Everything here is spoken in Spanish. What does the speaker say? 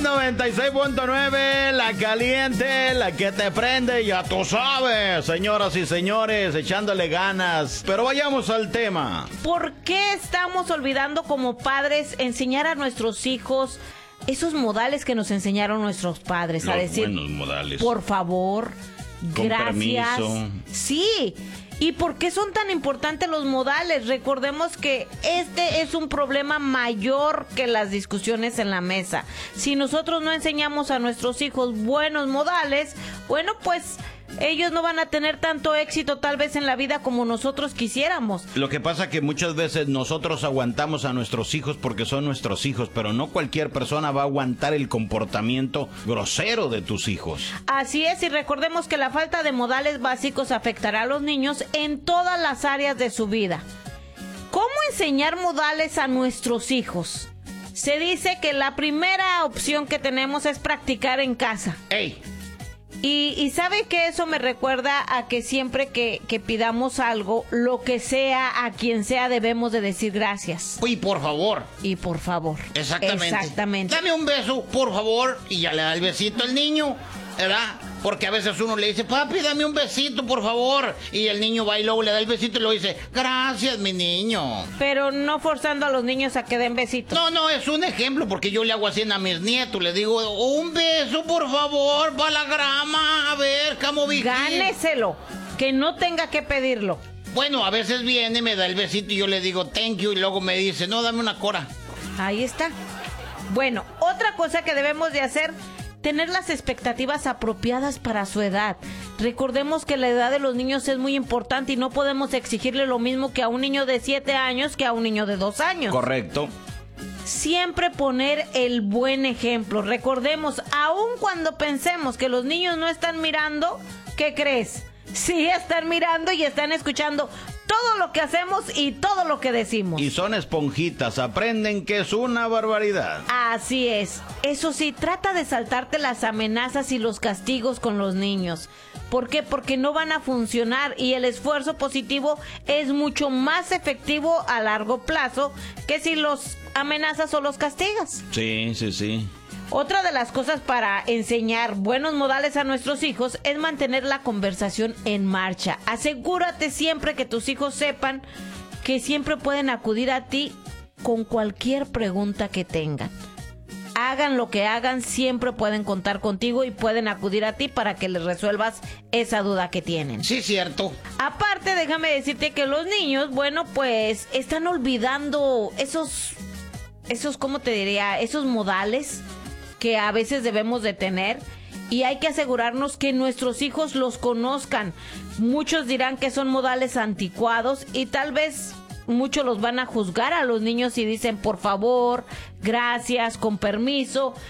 96.9, la caliente, la que te prende, ya tú sabes, señoras y señores, echándole ganas. Pero vayamos al tema. ¿Por qué estamos olvidando como padres enseñar a nuestros hijos esos modales que nos enseñaron nuestros padres? Los a decir, buenos modales. por favor, Con gracias. permiso. Sí. ¿Y por qué son tan importantes los modales? Recordemos que este es un problema mayor que las discusiones en la mesa. Si nosotros no enseñamos a nuestros hijos buenos modales, bueno, pues ellos no van a tener tanto éxito tal vez en la vida como nosotros quisiéramos. Lo que pasa que muchas veces nosotros aguantamos a nuestros hijos porque son nuestros hijos, pero no cualquier persona va a aguantar el comportamiento grosero de tus hijos. Así es, y recordemos que la falta de modales básicos afectará a los niños en todas las áreas de su vida. ¿Cómo enseñar modales a nuestros hijos? Se dice que la primera opción que tenemos es practicar en casa. ¡Ey! Y sabe que eso me recuerda a que siempre que pidamos algo, lo que sea, a quien sea, debemos de decir gracias. Y por favor. Y por favor. Exactamente. Dame un beso, por favor. Y ya le da el besito al niño, ¿verdad? Porque a veces uno le dice, papi, dame un besito, por favor. Y el niño va y luego le da el besito y luego dice, gracias, mi niño. Pero no forzando a los niños a que den besitos. No, es un ejemplo, porque yo le hago así a mis nietos. Le digo, un beso, por favor, para la grama. A ver, cómo vi. Gáneselo, que no tenga que pedirlo. Bueno, a veces viene, me da el besito y yo le digo, thank you. Y luego me dice, no, dame una cora. Ahí está. Bueno, otra cosa que debemos de hacer, tener las expectativas apropiadas para su edad. Recordemos que la edad de los niños es muy importante y no podemos exigirle lo mismo que a un niño de 7 años que a un niño de 2 años. Correcto. Siempre poner el buen ejemplo. Recordemos, aun cuando pensemos que los niños no están mirando, ¿qué crees? Sí están mirando y están escuchando todo lo que hacemos y todo lo que decimos. Y son esponjitas, aprenden que es una barbaridad. Así es. Eso sí, trata de saltarte las amenazas y los castigos con los niños. ¿Por qué? Porque no van a funcionar y el esfuerzo positivo es mucho más efectivo a largo plazo que si los amenazas o los castigas. Sí. Otra de las cosas para enseñar buenos modales a nuestros hijos es mantener la conversación en marcha. Asegúrate siempre que tus hijos sepan que siempre pueden acudir a ti con cualquier pregunta que tengan. Hagan lo que hagan, siempre pueden contar contigo y pueden acudir a ti para que les resuelvas esa duda que tienen. Sí, cierto. Aparte, déjame decirte que los niños, bueno, pues están olvidando esos, ¿cómo te diría? Esos modales que a veces debemos de tener y hay que asegurarnos que nuestros hijos los conozcan. Muchos dirán que son modales anticuados y tal vez muchos los van a juzgar a los niños si dicen por favor, gracias, con permiso,